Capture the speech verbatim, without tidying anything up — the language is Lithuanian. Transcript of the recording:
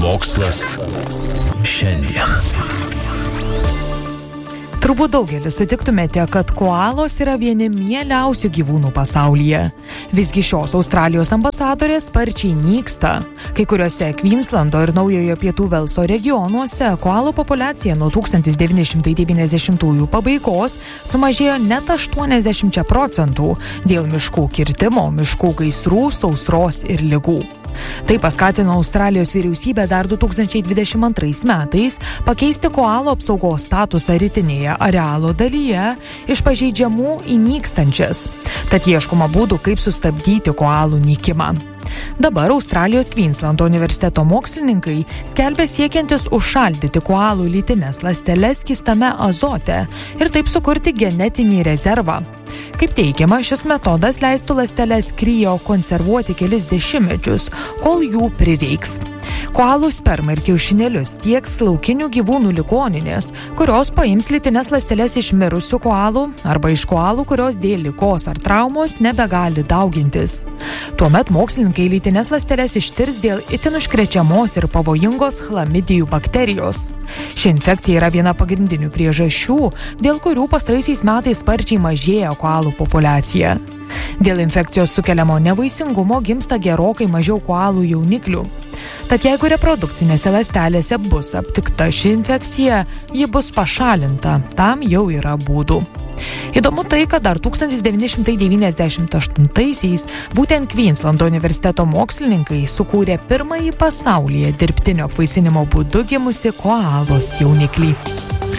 Mokslas šiandien. Turbūt daugelis sutiktumėte, kad koalos yra vieni mieliausių gyvūnų pasaulyje. Visgi šios Australijos ambasadorės sparčiai nyksta. Kai kuriuose Kvinslando ir Naujojo Pietų Velso regionuose koalų populiacija nuo tūkstantis devyni šimtai devyniasdešimtųjų pabaigos sumažėjo net aštuoniasdešimt procentų dėl miškų kirtimo, miškų gaisrų, sausros ir ligų. Tai paskatino Australijos vyriausybę dar du tūkstančiai dvidešimt antrais metais pakeisti koalų apsaugos statusą rytinėje arealo dalyje iš pažeidžiamų į nykstančias. Tad ieškoma būdų, kaip sustabdyti koalų nykimą. Dabar Australijos Kvinslando universiteto mokslininkai skelbia siekiantis užšaldyti koalų lytines ląsteles skystame azote ir taip sukurti genetinį rezervą. Kaip teigiama, šis metodas leistų ląsteles kryo konservuoti kelis dešimtmečius, kol jų prireiks. Koalų spermą ir kiaušinėlius tieks laukinių gyvūnų ligoninės, kurios paims lytines ląsteles iš mirusių koalų arba iš koalų, kurios dėl ligos ar traumos nebegali daugintis. Tuomet mokslininkai lytines ląsteles ištirs dėl itin užkrečiamos ir pavojingos chlamidijų bakterijos. Ši infekcija yra viena pagrindinių priežasčių, dėl kurių pastaraisiais metais sparčiai mažėja koalų populiacija. Dėl infekcijos sukeliamo nevaisingumo gimsta gerokai mažiau koalų jauniklių. Tad jeigu reprodukcinėse ląstelėse bus aptikta ši infekcija, ji bus pašalinta. Tam jau yra būdų. Įdomu tai, kad dar tūkstantis devyni šimtai devyniasdešimt aštuntaisiais būtent Kvinslando universiteto mokslininkai sukūrė pirmąjį pasaulyje dirbtinio apvaisinimo būdu gimusi koalos jauniklį.